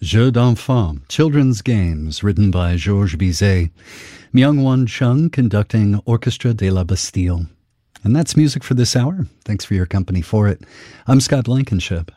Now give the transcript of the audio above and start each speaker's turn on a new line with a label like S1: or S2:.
S1: Jeux d'enfants, Children's Games, written by Georges Bizet. Myung-Won Chung conducting Orchestra de la Bastille. And that's music for this hour. Thanks for your company for it. I'm Scott Blankenship.